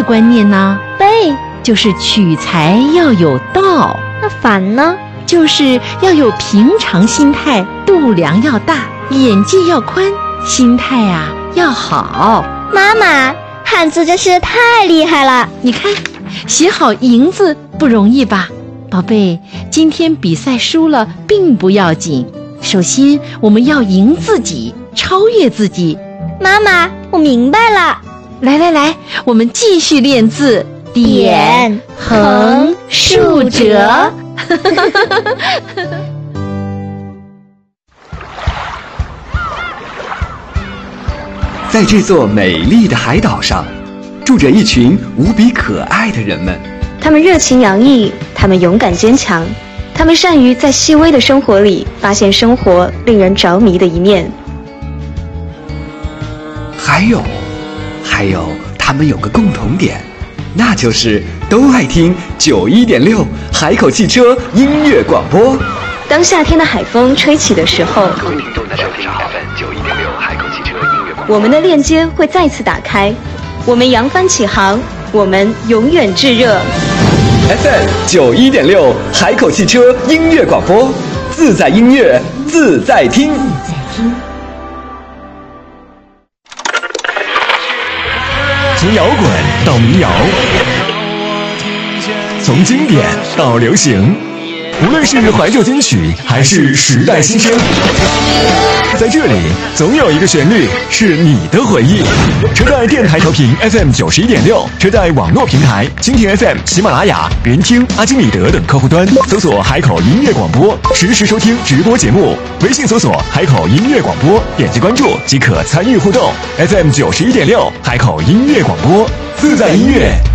观念呢？ 悲就是取财要有道。 那反呢？ 就是要有平常心态，度量要大，眼界要宽，心态要好。 妈妈，汉字真是太厉害了！ 你看，写好银字不容易吧？宝贝，今天比赛输了并不要紧，首先我们要赢自己，超越自己。 妈妈，我明白了。 来，我们继续练字，点、横、竖、折。 在这座美丽的海岛上，住着一群无比可爱的人们。 他们热情洋溢，他们勇敢坚强，他们善于在细微的生活里发现生活令人着迷的一面。 还有，他们有个共同点，那就是都爱听91.6海口汽车音乐广播。 当夏天的海风吹起的时候，我们的链接会再次打开，我们扬帆起航，我们永远炙热。 FM 91.6海口汽车音乐广播，自在音乐，自在听。 从摇滚到民谣，从经典到流行，无论是怀旧金曲还是时代新声，在这里总有一个旋律是你的回忆。车载电台调频 FM 91.6，车载网络平台蜻蜓 FM、喜马拉雅、云听、阿基米德等客户端搜索海口音乐广播，实时收听直播节目。微信搜索海口音乐广播，点击关注即可参与互动。FM 91.6海口音乐广播，自在音乐，